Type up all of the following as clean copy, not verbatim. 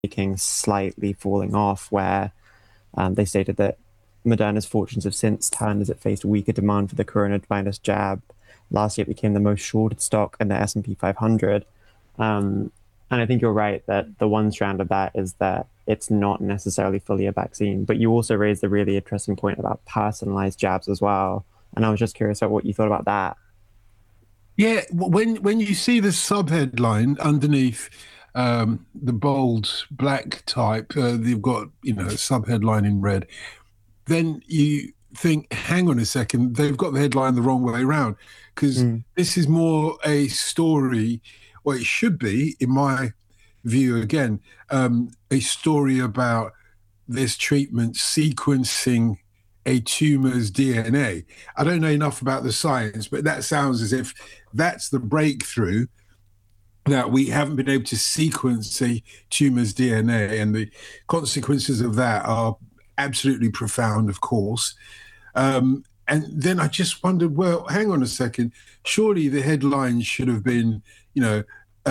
making slightly falling off, where they stated that Moderna's fortunes have since turned as it faced weaker demand for the coronavirus jab. Last year, it became the most shorted stock in the S&P 500. And I think you're right that the one strand of that is that it's not necessarily fully a vaccine. But you also raised a really interesting point about personalized jabs as well. And I was just curious about what you thought about that. Yeah, when you see the subheadline underneath the bold black type, you've got a subheadline in red. Then you think, hang on a second, they've got the headline the wrong way around, because Mm, this is more a story, or it should be, in my view, again, a story about this treatment sequencing a tumor's DNA. I don't know enough about the science, but that sounds as if that's the breakthrough, that we haven't been able to sequence a tumor's DNA, and the consequences of that are absolutely profound, of course. And then I just wondered, well, hang on a second. Surely the headline should have been, you know,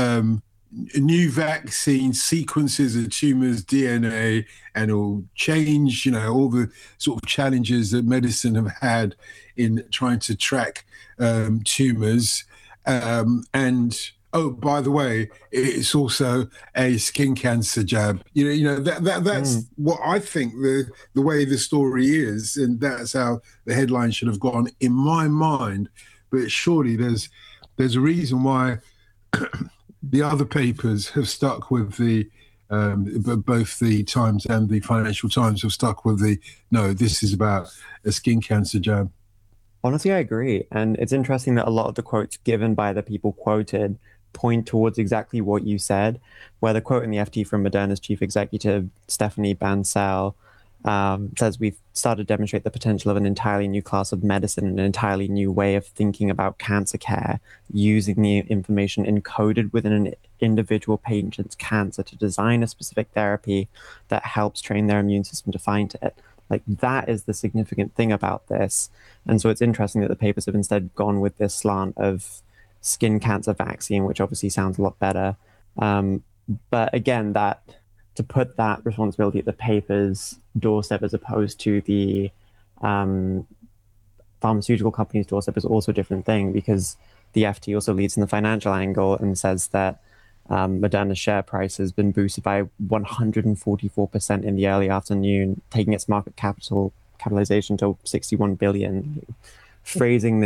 a new vaccine sequences a tumor's DNA and will change, all the sort of challenges that medicine have had in trying to track tumors. And oh, by the way, it's also a skin cancer jab. That's mm. what I think the way the story is, and that's how the headline should have gone in my mind. But surely there's a reason why the other papers have stuck with both the Times and the Financial Times have stuck with the no, this is about a skin cancer jab. Honestly, I agree. And it's interesting that a lot of the quotes given by the people quoted point towards exactly what you said, where the quote in the FT from Moderna's chief executive, Stephanie Bancel, says we've started to demonstrate the potential of an entirely new class of medicine and an entirely new way of thinking about cancer care, using the information encoded within an individual patient's cancer to design a specific therapy that helps train their immune system to fight it. Like, that is the significant thing about this. And so it's interesting that the papers have instead gone with this slant of skin cancer vaccine, which obviously sounds a lot better. Um, but again, that to put that responsibility at the paper's doorstep as opposed to the um, pharmaceutical company's doorstep is also a different thing, because the FT also leads in the financial angle and says that Moderna's share price has been boosted by 144% in the early afternoon, taking its market capitalization to 61 billion. Phrasing